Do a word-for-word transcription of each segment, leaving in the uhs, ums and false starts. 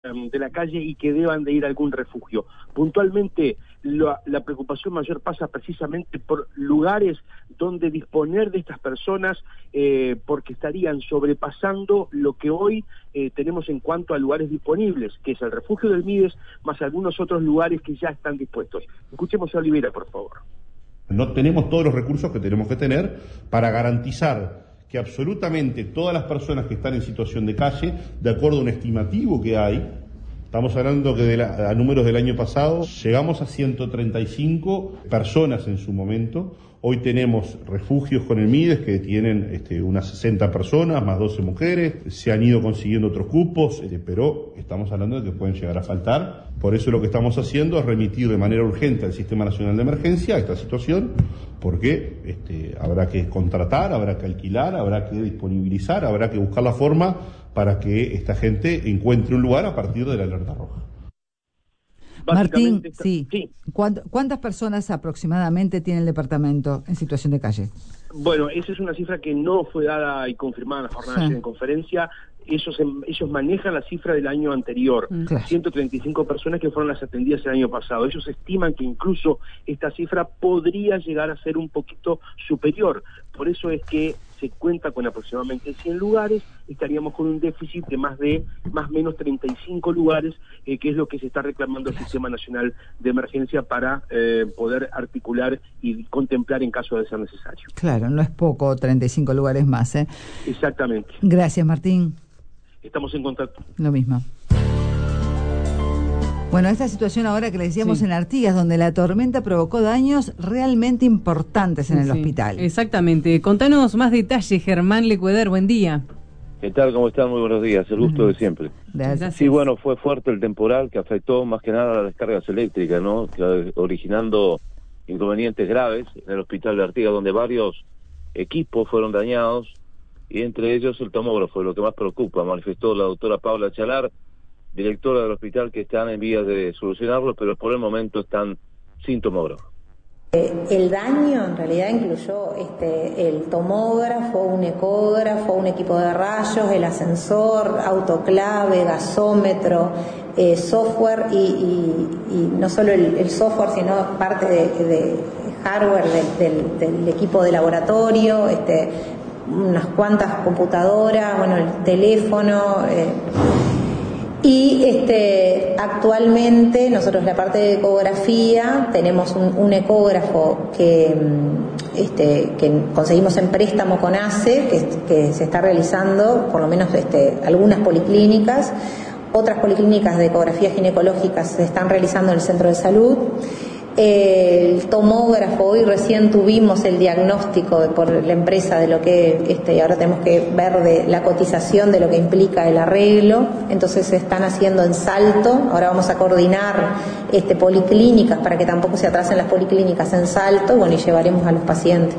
de la calle y que deban de ir a algún refugio. Puntualmente, la, la preocupación mayor pasa precisamente por lugares donde disponer de estas personas eh, porque estarían sobrepasando lo que hoy eh, tenemos en cuanto a lugares disponibles, que es el refugio del Mides, más algunos otros lugares que ya están dispuestos. Escuchemos a Olivera, por favor. No tenemos todos los recursos que tenemos que tener para garantizar que absolutamente todas las personas que están en situación de calle, de acuerdo a un estimativo que hay, estamos hablando que de la, a números del año pasado, llegamos a ciento treinta y cinco personas en su momento. Hoy tenemos refugios con el Mides que tienen este, unas sesenta personas, más doce mujeres, se han ido consiguiendo otros cupos, este, pero estamos hablando de que pueden llegar a faltar. Por eso lo que estamos haciendo es remitir de manera urgente al Sistema Nacional de Emergencia a esta situación, porque este, habrá que contratar, habrá que alquilar, habrá que disponibilizar, habrá que buscar la forma para que esta gente encuentre un lugar a partir de la alerta roja. Martín, Está... sí. sí. ¿Cuántas personas aproximadamente tiene el departamento en situación de calle? Bueno, esa es una cifra que no fue dada y confirmada en la jornada sí. de conferencia. Ellos, ellos manejan la cifra del año anterior, claro. ciento treinta y cinco personas que fueron las atendidas el año pasado. Ellos estiman que incluso esta cifra podría llegar a ser un poquito superior. Por eso es que se cuenta con aproximadamente cien lugares, estaríamos con un déficit de más de más o menos treinta y cinco lugares, eh, que es lo que se está reclamando el Sistema Nacional de Emergencia para eh, poder articular y contemplar en caso de ser necesario. Claro, no es poco, treinta y cinco lugares más, ¿eh? Exactamente. Gracias, Martín. Estamos en contacto. Lo mismo. Bueno, esta situación ahora que le decíamos sí. en Artigas, donde la tormenta provocó daños realmente importantes en el sí. hospital. Exactamente. Contanos más detalles, Germán Lecueder, buen día. ¿Qué tal? ¿Cómo están? Muy buenos días, el gusto uh-huh. de siempre. Gracias. Sí, bueno, fue fuerte el temporal que afectó más que nada a las descargas eléctricas, ¿no? Que, originando inconvenientes graves en el hospital de Artigas, donde varios equipos fueron dañados, y entre ellos el tomógrafo, lo que más preocupa, manifestó la doctora Paula Chalar, directora del hospital, que están en vías de solucionarlo, pero por el momento están sin tomógrafo. El daño en realidad incluyó este, el tomógrafo, un ecógrafo, un equipo de rayos, el ascensor, autoclave, gasómetro, eh, software y, y, y no solo el, el software, sino parte de, de hardware del, del, del equipo de laboratorio, este, unas cuantas computadoras, bueno, el teléfono. Eh, Y este, actualmente nosotros la parte de ecografía tenemos un, un ecógrafo que, este, que conseguimos en préstamo con A C E, que, que se está realizando por lo menos este, algunas policlínicas, otras policlínicas de ecografía ginecológica se están realizando en el centro de salud. El tomógrafo, hoy recién tuvimos el diagnóstico por la empresa de lo que, este, y ahora tenemos que ver de la cotización de lo que implica el arreglo, entonces se están haciendo en Salto, ahora vamos a coordinar este, policlínicas para que tampoco se atrasen las policlínicas en Salto, bueno, y llevaremos a los pacientes.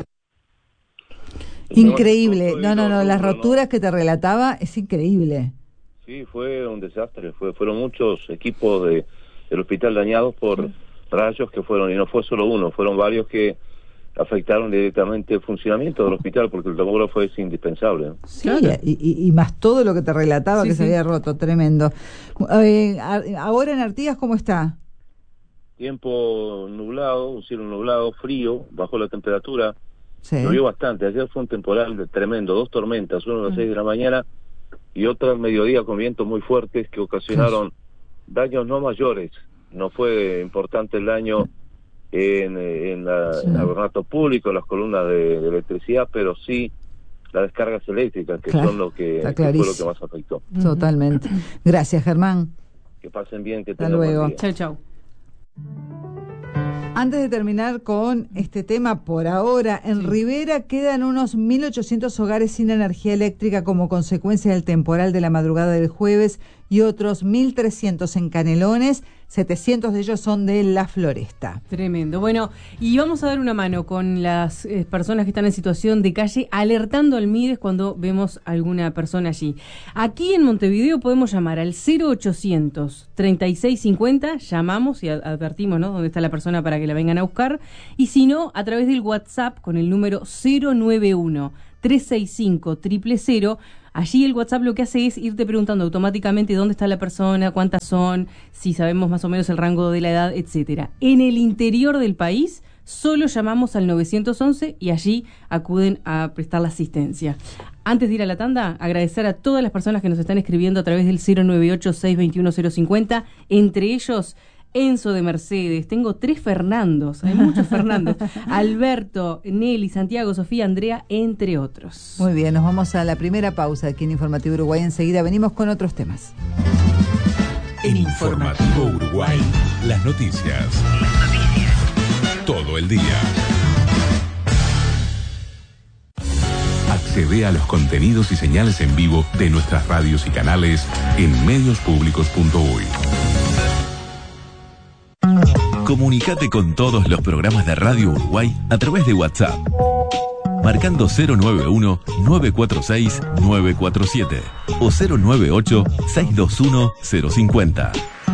Increíble, no, no, no, las roturas que te relataba es increíble. Sí, fue un desastre, fue, fueron muchos equipos de, del hospital dañados por... Sí. rayos que fueron, y no fue solo uno, fueron varios que afectaron directamente el funcionamiento del hospital, porque el tomógrafo es indispensable, ¿no? Sí, claro. y, y, y más todo lo que te relataba sí, que sí. se había roto, tremendo. Eh, ahora en Artigas, ¿cómo está? Tiempo nublado, un cielo nublado, frío, bajó la temperatura, sí. llovió bastante, ayer fue un temporal tremendo, dos tormentas, una a las seis de la mañana y otra al mediodía con vientos muy fuertes que ocasionaron sí. daños no mayores. No fue importante el daño en, en, la, sí. en el ornato público, las columnas de, de electricidad, pero sí las descargas eléctricas, que claro, son lo que, que fue lo que más afectó. Totalmente. Gracias, Germán. Que pasen bien, que Hasta tengan luego. buen día. Chau, chau. Antes de terminar con este tema, por ahora, en sí. Rivera quedan unos mil ochocientos hogares sin energía eléctrica como consecuencia del temporal de la madrugada del jueves y otros mil trescientos en Canelones, setecientos de ellos son de La Floresta. Tremendo. Bueno, y vamos a dar una mano con las eh, personas que están en situación de calle, alertando al Mides cuando vemos alguna persona allí. Aquí en Montevideo podemos llamar al cero ochocientos, treinta y seis cincuenta, llamamos y advertimos, ¿no?, dónde está la persona para que la vengan a buscar, y si no, a través del WhatsApp con el número cero nueve uno, tres seis cinco, cero cero cero, Allí el WhatsApp lo que hace es irte preguntando automáticamente dónde está la persona, cuántas son, si sabemos más o menos el rango de la edad, etcétera. En el interior del país solo llamamos al nueve once y allí acuden a prestar la asistencia. Antes de ir a la tanda, agradecer a todas las personas que nos están escribiendo a través del cero nueve ocho, seis dos uno, cero cinco cero, entre ellos Enzo de Mercedes. Tengo tres Fernandos, hay muchos Fernandos. Alberto, Nelly, Santiago, Sofía, Andrea, entre otros. Muy bien, nos vamos a la primera pausa aquí en Informativo Uruguay. Enseguida venimos con otros temas. En Informativo Uruguay, las noticias. Las noticias. Todo el día. Accede a los contenidos y señales en vivo de nuestras radios y canales en medios públicos punto uy. Comunicate con todos los programas de Radio Uruguay a través de WhatsApp, marcando cero nueve uno, nueve cuatro seis, nueve cuatro siete o cero nueve ocho, seis dos uno, cero cinco cero.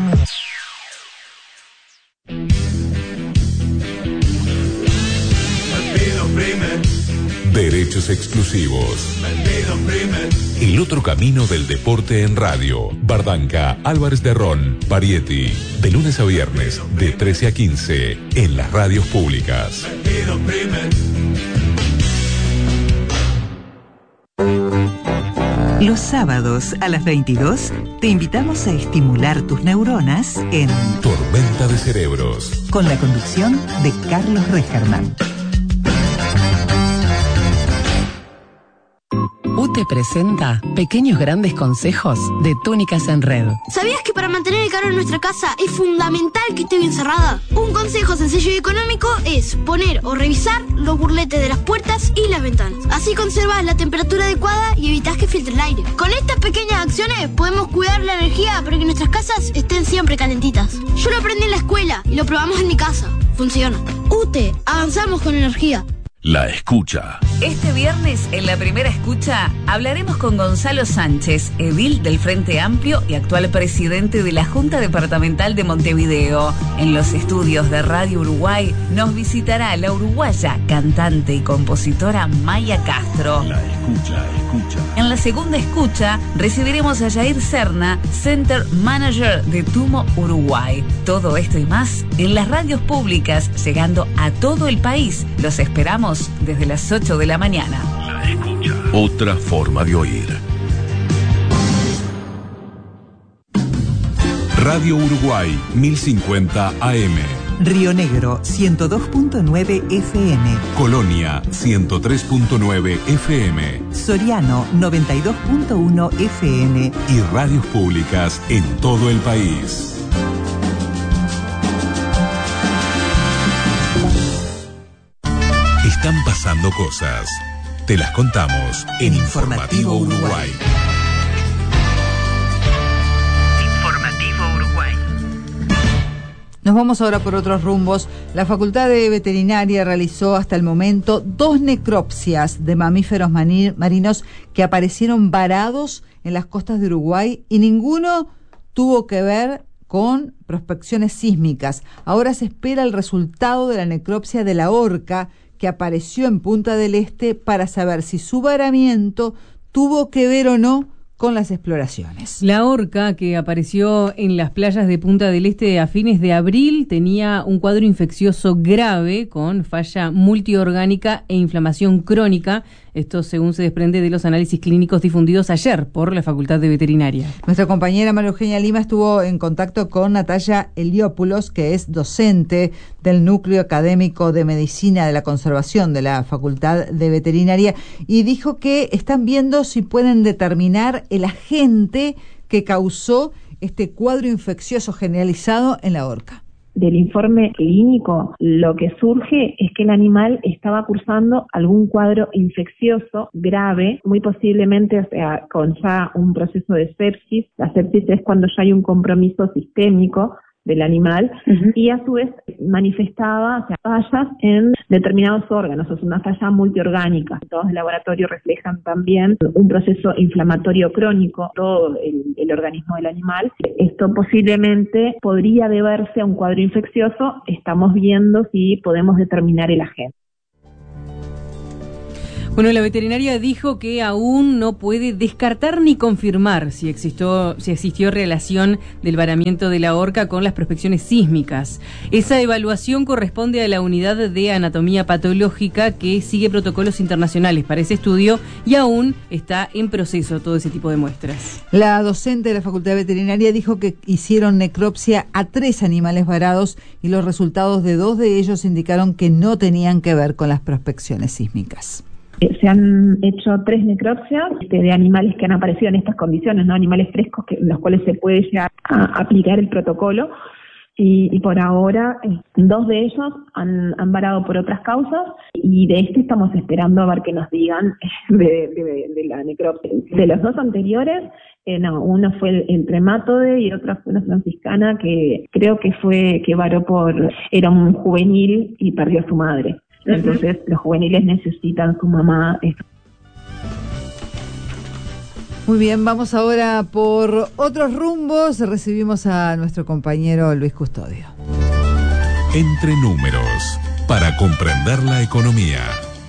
Derechos exclusivos. El otro camino del deporte en radio. Bardanca, Álvarez de Ron, Parietti. De lunes a viernes, de trece a quince, en las radios públicas. Los sábados a las veintidós te invitamos a estimular tus neuronas en Tormenta de Cerebros, con la conducción de Carlos Regerman. U T E presenta Pequeños Grandes Consejos de Túnicas en Red. ¿Sabías que para mantener el calor en nuestra casa es fundamental que esté bien cerrada? Un consejo sencillo y económico es poner o revisar los burletes de las puertas y las ventanas. Así conservas la temperatura adecuada y evitas que filtre el aire. Con estas pequeñas acciones podemos cuidar la energía para que nuestras casas estén siempre calentitas. Yo lo aprendí en la escuela y lo probamos en mi casa. Funciona. U T E, avanzamos con energía. La escucha. Este viernes, en la primera escucha, hablaremos con Gonzalo Sánchez, edil del Frente Amplio y actual presidente de la Junta Departamental de Montevideo. En los estudios de Radio Uruguay nos visitará la uruguaya, cantante y compositora Maya Castro. La escucha, escucha. En la segunda escucha, recibiremos a Jair Serna, Center Manager de Tumo Uruguay. Todo esto y más en las radios públicas, llegando a todo el país. Los esperamos desde las ocho de la mañana. La escucha. Otra forma de oír. Radio Uruguay mil cincuenta A M. Río Negro ciento dos punto nueve F M. Colonia ciento tres punto nueve F M. Soriano noventa y dos punto uno F M. Y radios públicas en todo el país. Están pasando cosas. Te las contamos en Informativo Uruguay. Informativo Uruguay. Nos vamos ahora por otros rumbos. La Facultad de Veterinaria realizó hasta el momento dos necropsias de mamíferos marinos que aparecieron varados en las costas de Uruguay y ninguno tuvo que ver con prospecciones sísmicas. Ahora se espera el resultado de la necropsia de la orca que apareció en Punta del Este para saber si su varamiento tuvo que ver o no con las exploraciones. La orca que apareció en las playas de Punta del Este a fines de abril tenía un cuadro infeccioso grave con falla multiorgánica e inflamación crónica. Esto según se desprende de los análisis clínicos difundidos ayer por la Facultad de Veterinaria. Nuestra compañera María Eugenia Lima estuvo en contacto con Natalia Heliópulos, que es docente del Núcleo Académico de Medicina de la Conservación de la Facultad de Veterinaria, y dijo que están viendo si pueden determinar el agente que causó este cuadro infeccioso generalizado en la orca. Del informe clínico, lo que surge es que el animal estaba cursando algún cuadro infeccioso grave, muy posiblemente, o sea, con ya un proceso de sepsis. La sepsis es cuando ya hay un compromiso sistémico del animal, uh-huh. y a su vez manifestaba, o sea, fallas en determinados órganos, o sea, una falla multiorgánica. Todos en el laboratorio reflejan también un proceso inflamatorio crónico, todo el, el organismo del animal. Esto posiblemente podría deberse a un cuadro infeccioso. Estamos viendo si podemos determinar el agente. Bueno, la veterinaria dijo que aún no puede descartar ni confirmar si existió, si existió relación del varamiento de la orca con las prospecciones sísmicas. Esa evaluación corresponde a la unidad de anatomía patológica que sigue protocolos internacionales para ese estudio y aún está en proceso todo ese tipo de muestras. La docente de la Facultad de Veterinaria dijo que hicieron necropsia a tres animales varados y los resultados de dos de ellos indicaron que no tenían que ver con las prospecciones sísmicas. Se han hecho tres necropsias este, de animales que han aparecido en estas condiciones, ¿no? Animales frescos que, en los cuales se puede llegar a aplicar el protocolo. Y, y por ahora, eh, dos de ellos han, han varado por otras causas y de este estamos esperando a ver qué nos digan de, de, de la necropsia. De los dos anteriores, eh, no, uno fue el, el trematode y otro fue una franciscana que creo que fue que varó por, era un juvenil y perdió a su madre. Entonces, uh-huh. los juveniles necesitan su mamá. Muy bien, vamos ahora por otros rumbos. Recibimos a nuestro compañero Luis Custodio. Entre números, para comprender la economía.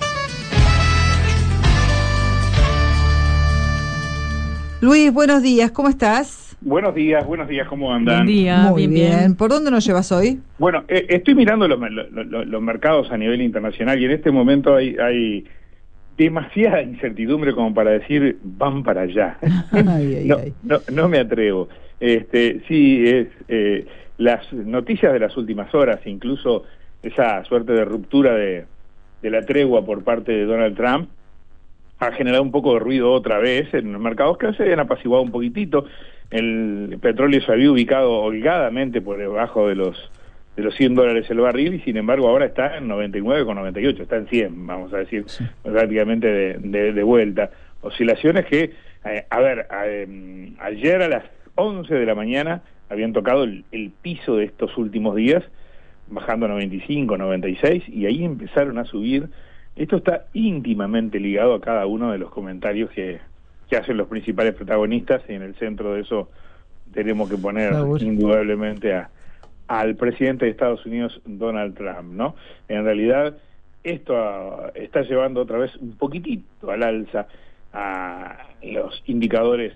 Luis, buenos días, ¿cómo estás? Buenos días, buenos días, ¿cómo andan? Buen día, muy bien, bien. bien. ¿Por dónde nos llevas hoy? Bueno, eh, estoy mirando los, los, los mercados a nivel internacional y en este momento hay, hay demasiada incertidumbre como para decir van para allá. Ay, ay, no, ay. No, no me atrevo. Este, sí, es eh, las noticias de las últimas horas, incluso esa suerte de ruptura de, de la tregua por parte de Donald Trump, ha generado un poco de ruido otra vez en los mercados que se habían apaciguado un poquitito. El petróleo se había ubicado holgadamente por debajo de los de los cien dólares el barril y sin embargo ahora está en noventa y nueve con noventa y ocho, está en cien, vamos a decir, sí. prácticamente de, de, de vuelta. Oscilaciones que, eh, a ver, eh, ayer a las once de la mañana habían tocado el, el piso de estos últimos días, bajando a noventa y cinco, noventa y seis, y ahí empezaron a subir. Esto está íntimamente ligado a cada uno de los comentarios que, que hacen los principales protagonistas, y en el centro de eso tenemos que poner indudablemente a, al presidente de Estados Unidos, Donald Trump, ¿no? En realidad, esto a, está llevando otra vez un poquitito al alza a los indicadores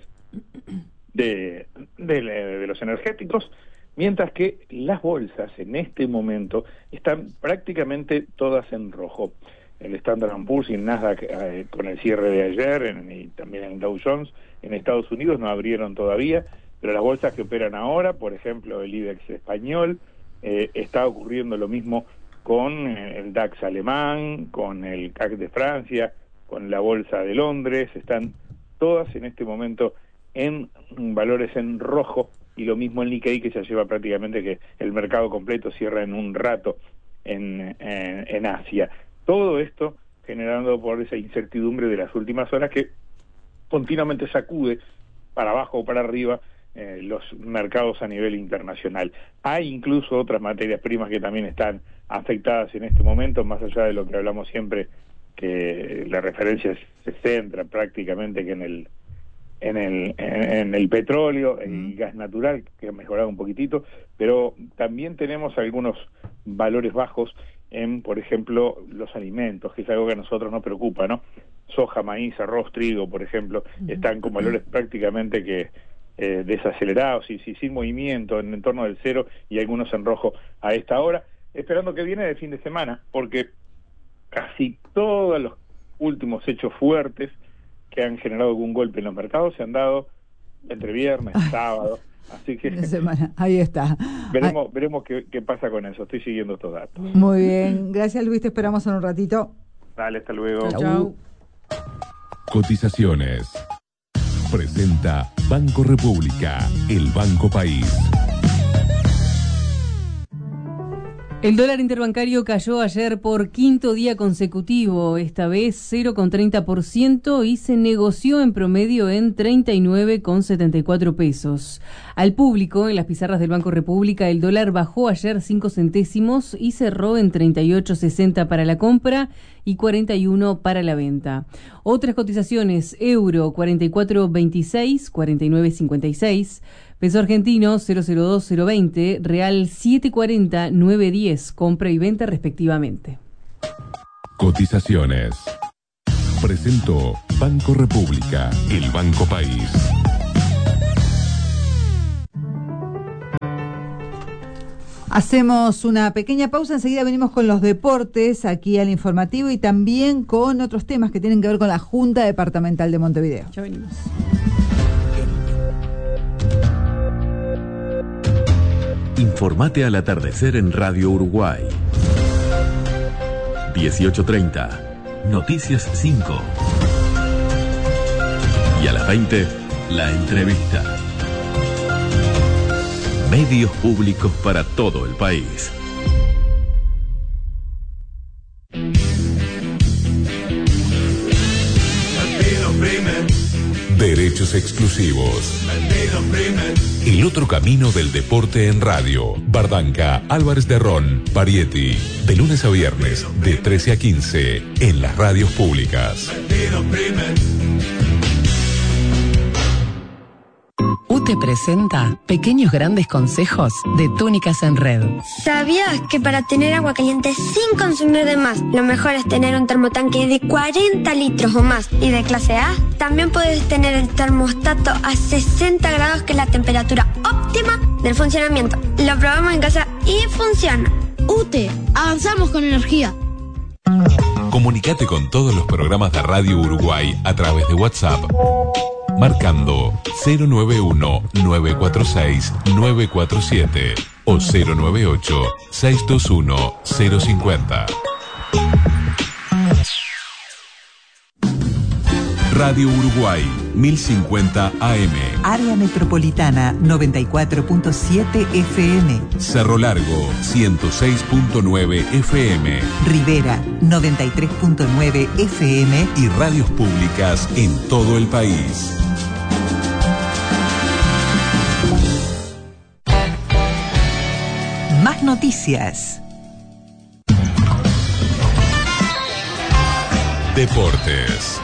de, de, de los energéticos, mientras que las bolsas en este momento están prácticamente todas en rojo. El Standard and Poor's y el Nasdaq eh, con el cierre de ayer en, y también el Dow Jones en Estados Unidos no abrieron todavía, pero las bolsas que operan ahora, por ejemplo el IBEX español, eh, está ocurriendo lo mismo con eh, el DAX alemán, con el C A C de Francia, con la bolsa de Londres, están todas en este momento en valores en rojo, y lo mismo el Nikkei, que se lleva prácticamente que el mercado completo cierra en un rato en, en, en Asia. Todo esto generando por esa incertidumbre de las últimas horas que continuamente sacude para abajo o para arriba eh, los mercados a nivel internacional. Hay incluso otras materias primas que también están afectadas en este momento, más allá de lo que hablamos siempre, que la referencia se centra prácticamente que en el en el en, en el petróleo y gas natural, que ha mejorado un poquitito, pero también tenemos algunos valores bajos en, por ejemplo, los alimentos, que es algo que a nosotros nos preocupa, ¿no? Soja, maíz, arroz, trigo, por ejemplo, están con valores prácticamente que eh, desacelerados y, y sin movimiento, en, en torno del cero, y algunos en rojo a esta hora, esperando que viene de fin de semana, porque casi todos los últimos hechos fuertes que han generado algún golpe en los mercados se han dado entre viernes, Ay. sábado, así que semana. Ahí está. Veremos, Ay. veremos qué, qué pasa con eso. Estoy siguiendo estos datos. Muy bien, gracias Luis, te esperamos en un ratito. Dale, hasta luego. Chau, chau. Cotizaciones. Presenta Banco República, el Banco País. El dólar interbancario cayó ayer por quinto día consecutivo, esta vez cero coma treinta por ciento, y se negoció en promedio en treinta y nueve coma setenta y cuatro pesos. Al público, en las pizarras del Banco República, el dólar bajó ayer cinco centésimos y cerró en treinta y ocho sesenta para la compra y cuarenta y uno para la venta. Otras cotizaciones: euro cuarenta y cuatro veintiséis, cuarenta y nueve cincuenta y seis, peso argentino cero cero dos cero veinte, real siete cuarenta nueve diez, compra y venta respectivamente. Cotizaciones. Presentó Banco República, el Banco País. Hacemos una pequeña pausa, enseguida venimos con los deportes aquí al informativo y también con otros temas que tienen que ver con la Junta Departamental de Montevideo. Ya venimos. Informate al atardecer en Radio Uruguay. dieciocho treinta, Noticias cinco. Y a las veinte, la entrevista. Medios públicos para todo el país. Derechos exclusivos. El otro camino del deporte en radio. Bardanca, Álvarez de Ron, Parietti. De lunes a viernes, de trece a quince, en las radios públicas. U T E presenta Pequeños Grandes Consejos de Túnicas en Red. ¿Sabías que para tener agua caliente sin consumir de más, lo mejor es tener un termotanque de cuarenta litros o más y de clase A? También puedes tener el termostato a sesenta grados, que es la temperatura óptima del funcionamiento. Lo probamos en casa y funciona. U T E, avanzamos con energía. Comunicate con todos los programas de Radio Uruguay a través de WhatsApp, marcando cero nueve uno, nueve cuatro seis, nueve cuatro siete o cero nueve ocho, seis dos uno, cero cinco cero. Radio Uruguay, mil cincuenta A M. Área Metropolitana, noventa y cuatro punto siete F M. Cerro Largo, ciento seis punto nueve F M. Rivera, noventa y tres punto nueve F M. Y radios públicas en todo el país. Más noticias. Deportes.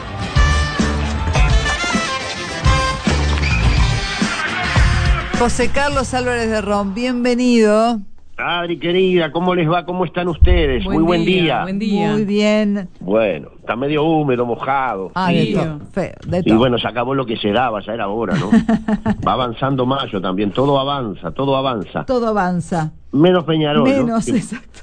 José Carlos Álvarez de Ron, bienvenido. Adri, querida, ¿cómo les va? ¿Cómo están ustedes? Buen Muy buen día, día. buen día. Muy bien. Bueno, está medio húmedo, mojado. Ah, de todo. Feo, de Y todo. bueno, se acabó lo que se daba, ya era hora, ¿no? Va avanzando mayo también, todo avanza, todo avanza. Todo avanza. Menos Peñarol, ¿no? Menos, que, exacto.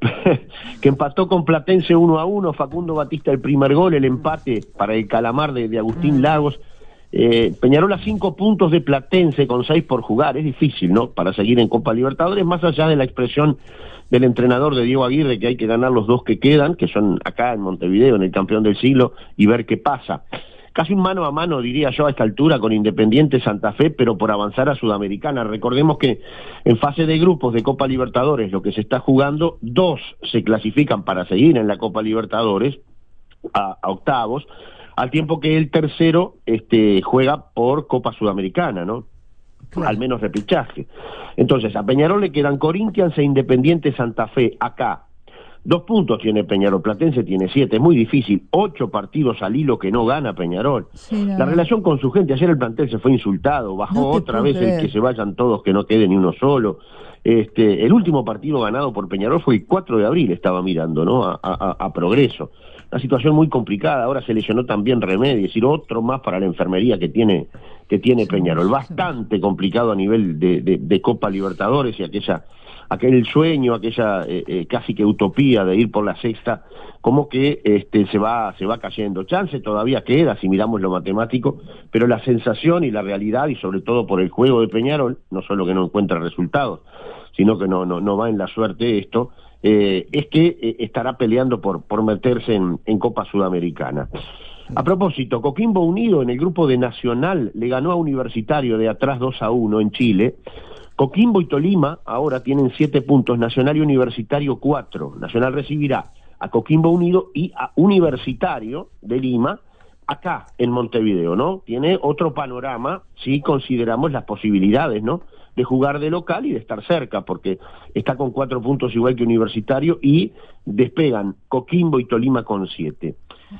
que empató con Platense uno a uno, Facundo Batista el primer gol, el empate para el Calamar de, de Agustín Lagos. Eh, Peñarol a cinco puntos de Platense con seis por jugar, es difícil, ¿no? Para seguir en Copa Libertadores, más allá de la expresión del entrenador de Diego Aguirre que hay que ganar los dos que quedan, que son acá en Montevideo, en el campeón del siglo, y ver qué pasa. Casi un mano a mano, diría yo, a esta altura con Independiente Santa Fe, pero por avanzar a Sudamericana. Recordemos que en fase de grupos de Copa Libertadores, lo que se está jugando, dos se clasifican para seguir en la Copa Libertadores, a, a octavos, al tiempo que el tercero este, juega por Copa Sudamericana, ¿no? Claro. Al menos repechaje. Entonces, a Peñarol le quedan Corinthians e Independiente Santa Fe, acá. Dos puntos tiene Peñarol, Platense tiene siete, es muy difícil. Ocho partidos al hilo que no gana Peñarol. Sí, no. La relación con su gente, ayer el plantel se fue insultado, bajó no otra vez el que se vayan todos, que no quede ni uno solo. Este, el último partido ganado por Peñarol fue el cuatro de abril, estaba mirando, ¿no? A, a, a Progreso. Una situación muy complicada, ahora se lesionó también Remedi, es decir, otro más para la enfermería que tiene que tiene Peñarol. Bastante complicado a nivel de, de, de Copa Libertadores y aquella aquel sueño, aquella eh, eh, casi que utopía de ir por la sexta, como que este se va se va cayendo. Chance todavía queda si miramos lo matemático, pero la sensación y la realidad, y sobre todo por el juego de Peñarol, no solo que no encuentra resultados, sino que no no no va en la suerte esto, eh, es que eh, estará peleando por por meterse en, en Copa Sudamericana. A propósito, Coquimbo Unido en el grupo de Nacional le ganó a Universitario de atrás dos a uno en Chile. Coquimbo y Tolima ahora tienen siete puntos, Nacional y Universitario cuatro. Nacional recibirá a Coquimbo Unido y a Universitario de Lima acá en Montevideo, ¿no? Tiene otro panorama si consideramos las posibilidades, ¿no? de jugar de local y de estar cerca, porque está con cuatro puntos igual que Universitario y despegan Coquimbo y Tolima con siete.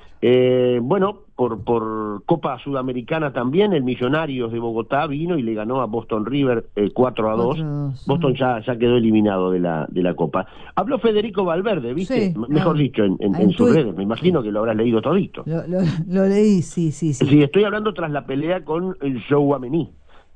Eh, bueno, por, por Copa Sudamericana también, el Millonarios de Bogotá vino y le ganó a Boston River eh, cuatro a dos. Boston ya, ya quedó eliminado de la, de la Copa. Habló Federico Valverde, ¿viste? Sí, Mejor ah, dicho, en, en, en sus redes. Me imagino que lo habrás leído todito. Lo, lo, lo leí, sí, sí, sí. Sí, estoy hablando tras la pelea con el Joe Amení.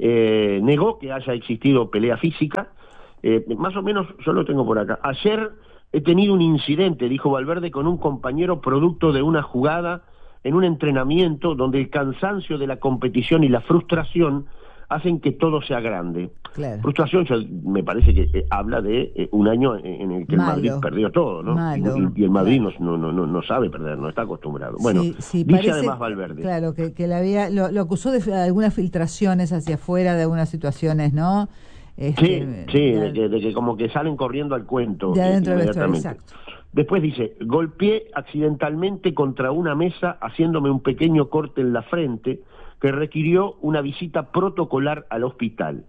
Eh, negó que haya existido pelea física. Eh, más o menos, yo lo tengo por acá. Ayer he tenido un incidente, dijo Valverde, con un compañero producto de una jugada en un entrenamiento donde el cansancio de la competición y la frustración hacen que todo sea grande. Claro. Frustración, yo, me parece que eh, habla de eh, un año en el que Malo. el Madrid perdió todo, ¿no? Y, y el Madrid claro. no, no, no, no sabe perder, no está acostumbrado. Bueno, sí, sí, dice parece, además Valverde. Claro, que, que le había, lo, lo acusó de algunas filtraciones hacia afuera, de algunas situaciones, ¿no? Este, sí, sí, de, de, que, de que como que salen corriendo al cuento. De adentro del vestuario, exacto. Después dice, golpeé accidentalmente contra una mesa haciéndome un pequeño corte en la frente que requirió una visita protocolar al hospital.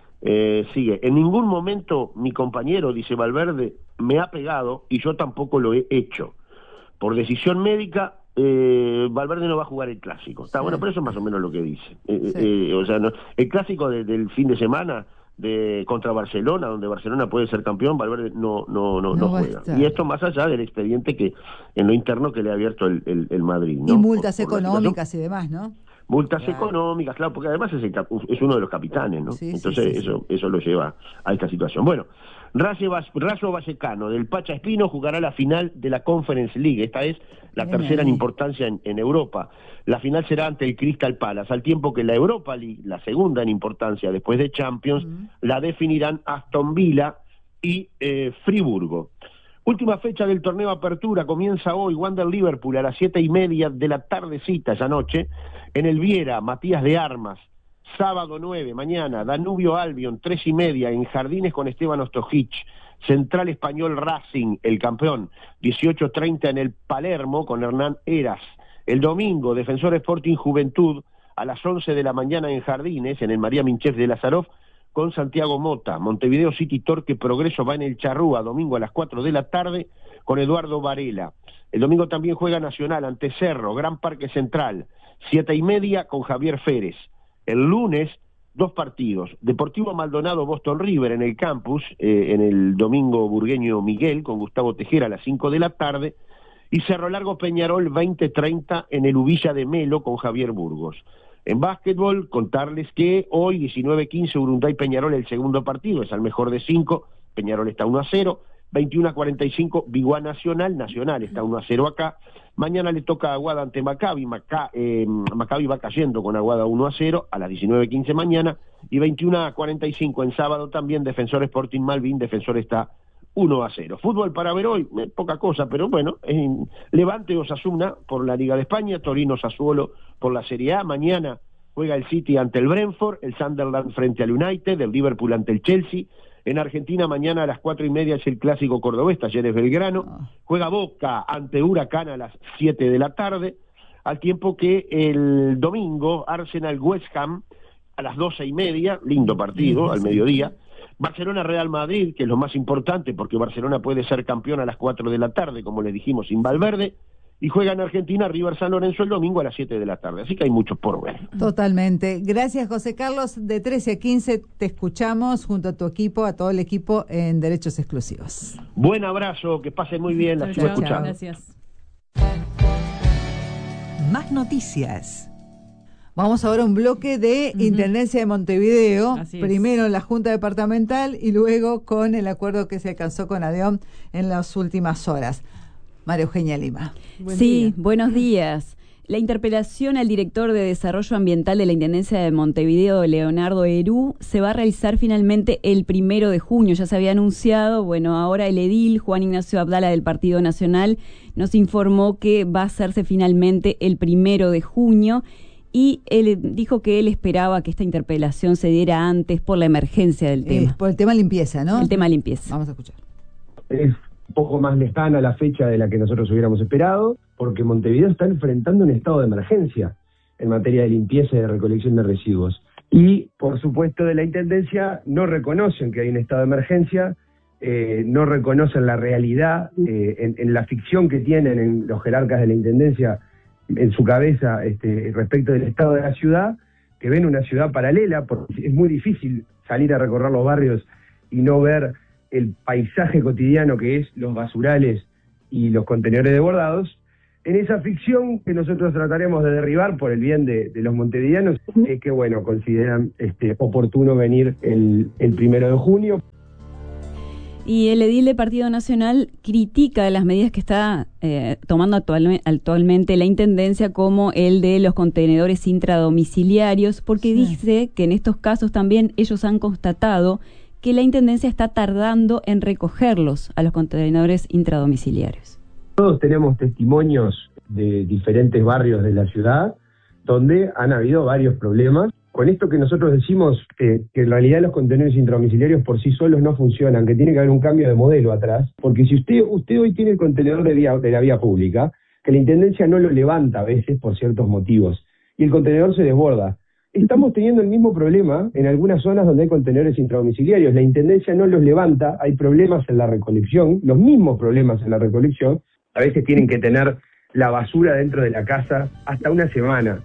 Eh, sigue, en ningún momento mi compañero, dice Valverde, me ha pegado y yo tampoco lo he hecho. Por decisión médica, eh, Valverde no va a jugar el clásico. Está sí. bueno, pero eso es más o menos lo que dice. Eh, sí. eh, o sea, no, el clásico de, del fin de semana de contra Barcelona, donde Barcelona puede ser campeón, Valverde no no no, no, no juega. Y esto más allá del expediente que en lo interno que le ha abierto el, el, el Madrid, ¿no? Y multas por, por económicas y demás, ¿no? Multas claro. económicas, claro, porque además es, el, es uno de los capitanes, ¿no? Sí, Entonces sí, sí, eso sí. eso lo lleva a esta situación. Bueno, Rayo, Rayo Vallecano del Pacha Espino jugará la final de la Conference League. Esta es la Bien tercera ahí. en importancia en, en Europa. La final será ante el Crystal Palace, al tiempo que la Europa League, la segunda en importancia después de Champions, uh-huh. la definirán Aston Villa y eh, Friburgo. Última fecha del torneo Apertura, comienza hoy Wander Liverpool a las siete y media de la tardecita esa noche, en el Viera, Matías de Armas. Sábado nueve, mañana, Danubio Albion, tres y media, en Jardines con Esteban Ostojic. Central Español Racing, el campeón, dieciocho treinta en el Palermo con Hernán Heras. El domingo, Defensor Sporting Juventud, a las once de la mañana en Jardines, en el María Minchev de Lazaroff, con Santiago Mota. Montevideo City Torque Progreso va en el Charrúa, domingo a las cuatro de la tarde, con Eduardo Varela. El domingo también juega Nacional ante Cerro, Gran Parque Central, siete y media con Javier Férez. El lunes, dos partidos. Deportivo Maldonado Boston River en el campus, eh, en el domingo Burgueño Miguel, con Gustavo Tejera a las cinco de la tarde, y Cerro Largo Peñarol veinte treinta en el Ubilla de Melo con Javier Burgos. En básquetbol, contarles que hoy, diecinueve quince, Urunday Peñarol, el segundo partido, es al mejor de cinco, Peñarol está uno a cero, veintiuno a cuarenta y cinco, Biguá Nacional, Nacional está uno a cero acá. Mañana le toca a Aguada ante Maccabi, Macca, eh, Maccabi va cayendo con Aguada uno a cero a las diecinueve quince mañana, y veintiuno a cuarenta y cinco en sábado también, Defensor Sporting Malvin, Defensor está uno a cero. Fútbol para ver hoy, eh, poca cosa, pero bueno, eh, Levante Osasuna por la Liga de España, Torino Sassuolo por la Serie A, mañana juega el City ante el Brentford, el Sunderland frente al United, el Liverpool ante el Chelsea. En Argentina mañana a las cuatro y media es el clásico cordobés, Talleres Belgrano, juega Boca ante Huracán a las siete de la tarde, al tiempo que el domingo Arsenal West Ham a las doce y media, lindo partido, al mediodía. Barcelona Real Madrid, que es lo más importante porque Barcelona puede ser campeón a las cuatro de la tarde, como les dijimos, sin Valverde. Y juega en Argentina River San Lorenzo el domingo a las siete de la tarde. Así que hay mucho por ver. Totalmente. Gracias, José Carlos. De trece a quince te escuchamos junto a tu equipo, a todo el equipo en Derechos Exclusivos. Buen abrazo, que pasen muy bien. La sigo escuchando. Gracias. Más noticias. Vamos ahora a un bloque de uh-huh. Intendencia de Montevideo, primero en la Junta Departamental y luego con el acuerdo que se alcanzó con ADEOM en las últimas horas. María Eugenia Lima. Buen sí, día. Buenos días. La interpelación al director de Desarrollo Ambiental de la Intendencia de Montevideo, Leonardo Herú, se va a realizar finalmente el primero de junio. Ya se había anunciado, bueno, ahora el edil Juan Ignacio Abdala del Partido Nacional nos informó que va a hacerse finalmente el primero de junio y él dijo que él esperaba que esta interpelación se diera antes por la emergencia del tema. Eh, por el tema limpieza, ¿no? El tema limpieza. Vamos a escuchar. Es un poco más lejana la fecha de la que nosotros hubiéramos esperado, porque Montevideo está enfrentando un estado de emergencia en materia de limpieza y de recolección de residuos. Y, por supuesto, de la Intendencia no reconocen que hay un estado de emergencia, eh, no reconocen la realidad, eh, en, en la ficción que tienen en los jerarcas de la Intendencia en su cabeza este, respecto del estado de la ciudad, que ven una ciudad paralela, porque es muy difícil salir a recorrer los barrios y no ver el paisaje cotidiano que es los basurales y los contenedores desbordados. En esa ficción que nosotros trataremos de derribar por el bien de, de los montevideanos, es que, bueno, consideran este, oportuno venir el, el primero de junio. Y el edil de Partido Nacional critica las medidas que está eh, tomando actual, actualmente la Intendencia, como el de los contenedores intradomiciliarios, porque sí. dice que en estos casos también ellos han constatado que la Intendencia está tardando en recogerlos a los contenedores intradomiciliarios. Todos tenemos testimonios de diferentes barrios de la ciudad donde han habido varios problemas. Con esto que nosotros decimos que, que en realidad los contenedores intradomiciliarios por sí solos no funcionan, que tiene que haber un cambio de modelo atrás, porque si usted usted hoy tiene el contenedor de, vía, de la vía pública, que la Intendencia no lo levanta a veces por ciertos motivos, y el contenedor se desborda. Estamos teniendo el mismo problema en algunas zonas donde hay contenedores intradomiciliarios. La Intendencia no los levanta, hay problemas en la recolección, los mismos problemas en la recolección. A veces tienen que tener la basura dentro de la casa hasta una semana.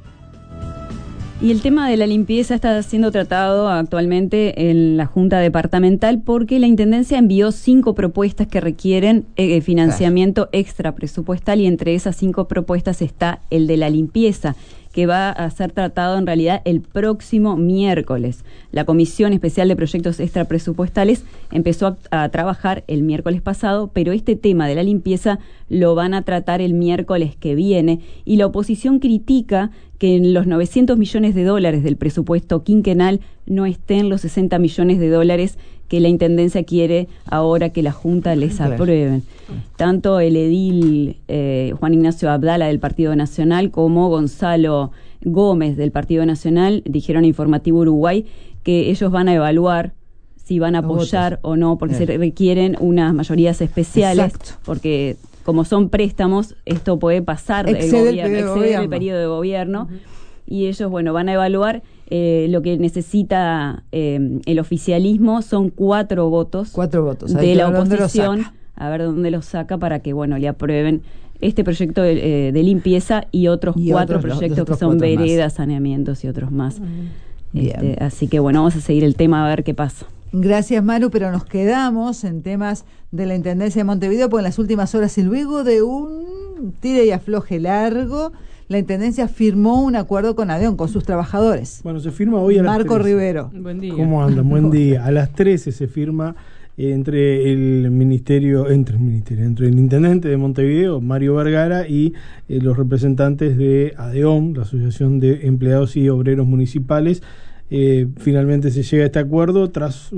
Y el tema de la limpieza está siendo tratado actualmente en la Junta Departamental, porque la Intendencia envió cinco propuestas que requieren eh, financiamiento extra presupuestal, y entre esas cinco propuestas está el de la limpieza, que va a ser tratado en realidad el próximo miércoles. La Comisión Especial de Proyectos Extrapresupuestales empezó a, a trabajar el miércoles pasado, pero este tema de la limpieza lo van a tratar el miércoles que viene, y la oposición critica que en los novecientos millones de dólares del presupuesto quinquenal no estén los sesenta millones de dólares que la Intendencia quiere ahora que la Junta les aprueben. Tanto el edil eh, Juan Ignacio Abdala del Partido Nacional como Gonzalo Gómez del Partido Nacional dijeron a Informativo Uruguay que ellos van a evaluar si van a apoyar o no, porque Bien. se requieren unas mayorías especiales. Exacto. Porque como son préstamos, esto puede pasar excede el gobierno, el excede gobierno. el periodo de gobierno, uh-huh. y ellos, bueno, van a evaluar. Eh, lo que necesita eh, el oficialismo son cuatro votos, cuatro votos de la oposición, a ver dónde los saca para que, bueno, le aprueben este proyecto de, eh, de limpieza y otros y cuatro otros, proyectos otros que son veredas, más. saneamientos y otros más. Uh-huh. Este, así que, bueno, vamos a seguir el tema a ver qué pasa. Gracias, Maru, pero nos quedamos en temas de la Intendencia de Montevideo, porque en las últimas horas, y luego de un tire y afloje largo, la Intendencia firmó un acuerdo con ADEON, con sus trabajadores. Bueno, se firma hoy a las Marco trece. Rivero. Buen día. ¿Cómo andan? Buen día. A las trece se firma eh, entre el ministerio, entre el ministerio, entre el intendente de Montevideo, Mario Vergara, y eh, los representantes de ADEON, la Asociación de Empleados y Obreros Municipales. Eh, finalmente se llega a este acuerdo tras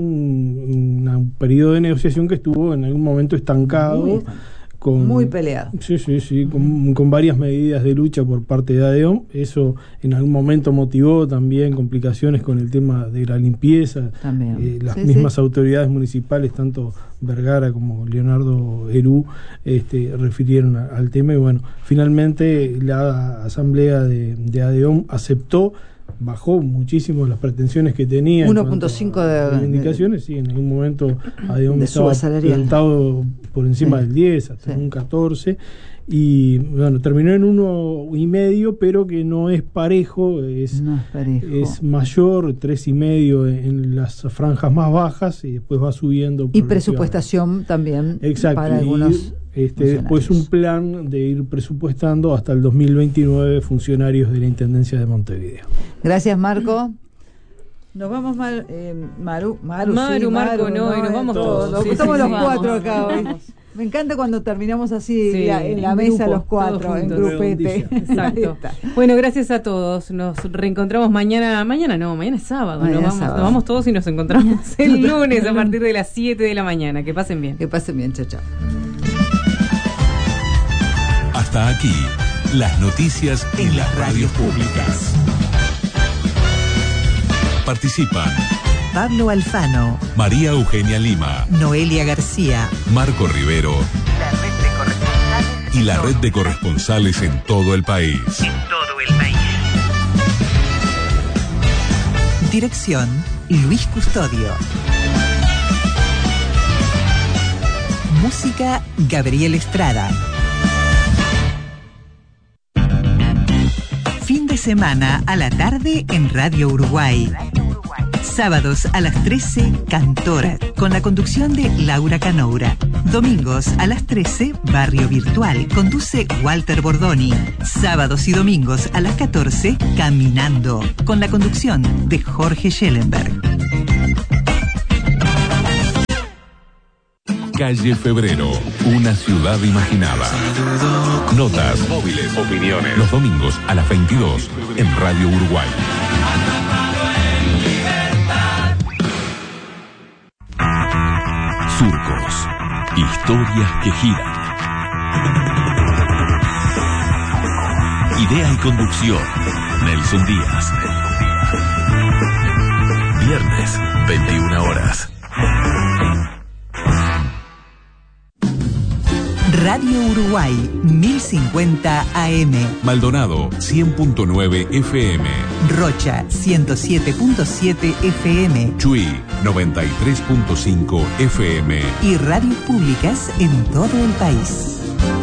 un, un periodo de negociación que estuvo en algún momento estancado. Muy, con, muy peleado. Sí, sí, sí, con, con varias medidas de lucha por parte de ADEON. Eso en algún momento motivó también complicaciones con el tema de la limpieza. También. Eh, las sí, mismas sí. autoridades municipales, tanto Vergara como Leonardo Herú, este, refirieron a, al tema, y bueno, finalmente la asamblea de, de ADEON aceptó, bajó muchísimo las pretensiones que tenía. uno punto cinco de indicaciones, sí, en algún momento ADEON estaba presentado por encima sí. del diez, hasta sí. un catorce, y bueno, terminó en uno y medio, pero que no es parejo, es, no es, parejo. es mayor, tres y medio en las franjas más bajas, y después va subiendo. Y presupuestación también. Exacto, para algunos. Este, después un plan de ir presupuestando hasta el dos mil veintinueve funcionarios de la Intendencia de Montevideo. Gracias, Marco. Nos vamos, Mar, eh, Maru, Maru, Maru, sí, Marco, Maru, no, no, y nos vamos todos. todos. Sí, Estamos sí, los sí, cuatro vamos. acá hoy. Me encanta cuando terminamos así sí, la, en la mesa grupo, los cuatro, en grupete. Exacto. Bueno, gracias a todos. Nos reencontramos mañana. Mañana no, mañana es sábado. Mañana nos, vamos, sábado. nos vamos todos y nos encontramos el lunes a partir de las siete de la mañana. Que pasen bien. Que pasen bien, chao, chao. Hasta aquí, las noticias en las radios públicas. Participan Pablo Alfano, María Eugenia Lima, Noelia García, Marco Rivero, la red de corresponsales y la red de corresponsales en todo el país. En todo el país. Dirección, Luis Custodio. Música, Gabriel Estrada. Fin de semana a la tarde en Radio Uruguay. Sábados a las trece, Cantora, con la conducción de Laura Canoura. Domingos a las trece, Barrio Virtual, conduce Walter Bordoni. Sábados y domingos a las catorce, Caminando, con la conducción de Jorge Schellenberg. Calle Febrero, una ciudad imaginada. Notas, móviles, opiniones. Los domingos a las veintidós en Radio Uruguay. Surcos, historias que giran. Idea y conducción, Nelson Díaz. Viernes, veintiuna horas. Radio Uruguay, mil cincuenta A M. Maldonado, cien punto nueve F M. Rocha, ciento siete punto siete F M. Chuy, noventa y tres punto cinco F M. Y radios públicas en todo el país.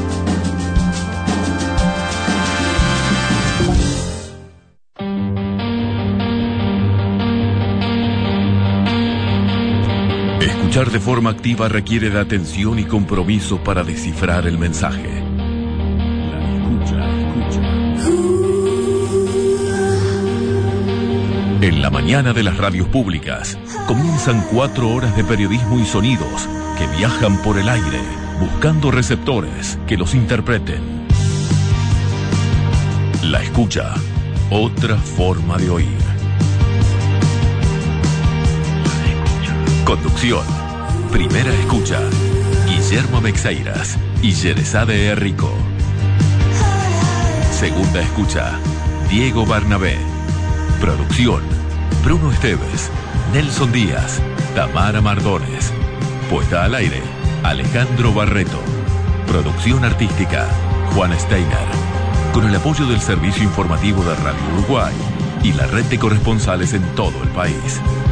Escuchar de forma activa requiere de atención y compromiso para descifrar el mensaje. La escucha, escucha. En la mañana de las radios públicas comienzan cuatro horas de periodismo y sonidos que viajan por el aire buscando receptores que los interpreten. La escucha, otra forma de oír. Conducción. Primera escucha. Guillermo Mexeiras y Yerezade Herrico. Segunda escucha. Diego Barnabé. Producción. Bruno Esteves. Nelson Díaz. Tamara Mardones. Puesta al aire. Alejandro Barreto. Producción artística. Juan Steiner. Con el apoyo del Servicio Informativo de Radio Uruguay y la red de corresponsales en todo el país.